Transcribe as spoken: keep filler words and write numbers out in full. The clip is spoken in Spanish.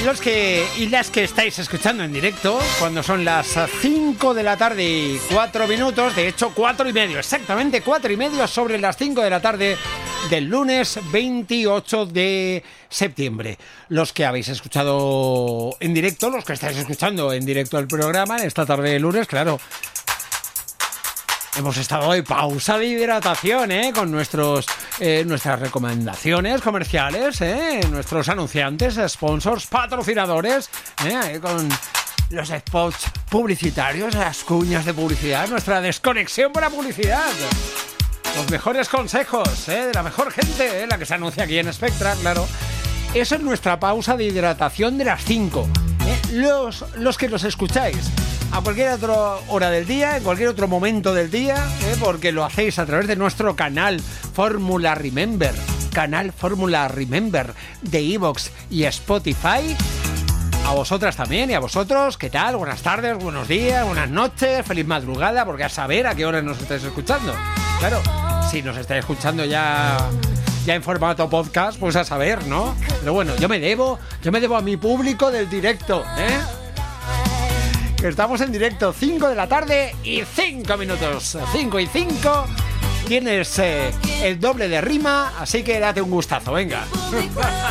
Los que y las que estáis escuchando en directo, cuando son las cinco de la tarde y cuatro minutos, de hecho cuatro y medio, exactamente cuatro y medio sobre las cinco de la tarde del lunes veintiocho de septiembre. Los que habéis escuchado en directo, los que estáis escuchando en directo el programa en esta tarde de lunes, claro. Hemos estado hoy pausa de hidratación, ¿eh? Con nuestros, eh, nuestras recomendaciones comerciales, ¿eh? Nuestros anunciantes, sponsors, patrocinadores, ¿eh? Con los spots publicitarios, las cuñas de publicidad, nuestra desconexión por la publicidad. Los mejores consejos, ¿eh? De la mejor gente, ¿eh? La que se anuncia aquí en Spectra, claro. Eso es nuestra pausa de hidratación de las cinco. ¿eh? Los, los que los escucháis a cualquier otra hora del día, en cualquier otro momento del día, ¿eh? Porque lo hacéis a través de nuestro canal Fórmula Remember, canal Fórmula Remember de iVoox y Spotify. A vosotras también y a vosotros, ¿qué tal? Buenas tardes, buenos días, buenas noches, feliz madrugada, porque a saber a qué hora nos estáis escuchando. Claro, si nos estáis escuchando ya, ya en formato podcast, pues a saber, ¿no? Pero bueno, yo me debo, yo me debo a mi público del directo, ¿eh? Estamos en directo, cinco de la tarde y cinco minutos. cinco y cinco. Tienes eh, el doble de rima, así que date un gustazo, venga.